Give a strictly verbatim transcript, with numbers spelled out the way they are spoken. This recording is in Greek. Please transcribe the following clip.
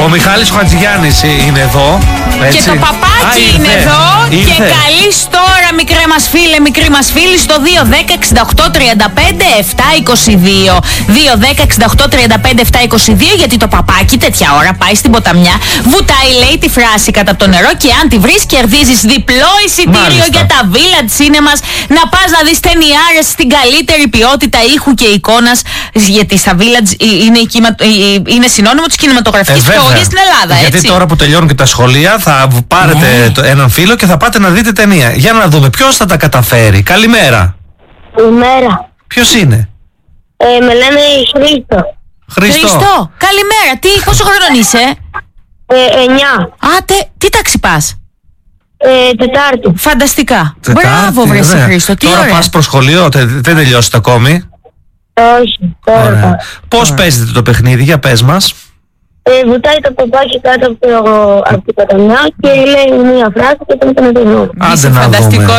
Ο Μιχάλης Χατζηγιάννης είναι εδώ. Έτσι. Και το παπάκι Α, είναι ήρθε. εδώ. Ήρθε. Και καλείς τώρα, μικρέ μας φίλε, μικρή μας φίλη, στο δύο δέκα εξήντα οκτώ τριάντα πέντε επτά είκοσι δύο. δύο δέκα εξήντα οκτώ τριάντα πέντε επτά είκοσι δύο, γιατί το παπάκι τέτοια ώρα πάει στην ποταμιά, βουτάει, λέει τη φράση κατά από το νερό και αν τη βρεις κερδίζεις διπλό εισιτήριο. Μάλιστα. Για τα Village Cinemas, να πας να δεις ταινιάρες στην καλύτερη ποιότητα ήχου και εικόνας, γιατί στα Village είναι, η κύμα, είναι συνώνυμο της κινηματογραφικής Ε, παραγωγής στην Ελλάδα, γιατί έτσι. τώρα που τελειώνουν και τα σχολεία θα πάρετε Ναι. το- έναν φίλο και θα πάτε να δείτε ταινία. Για να δούμε ποιος θα τα καταφέρει. Καλημέρα. Καλημέρα. Ποιος είναι? Ε, με λένε Χρήστο. Χριστό. Χριστό, καλημέρα. Τι, πόσο χρονών είσαι? Ε, εννιά. Α, τε, τι τάξη πας? Ε, Τετάρτη. Φανταστικά. Τετάρτη, Μπράβο, βρε εσύ, ωραία. Χρήστο. Τι Τώρα ωραία. πας προ σχολείο, τε- δεν τελειώσετε ακόμη. Όχι, τώρα. Ωραία. Πώς παίζετε το παιχνίδι, για πες μας. Ε, βουτάει το παπάκι κάτω από, το, από την ποταμιά και λέει μία φράση και τον τον Άντε Είσαι να φανταστικό. δούμε.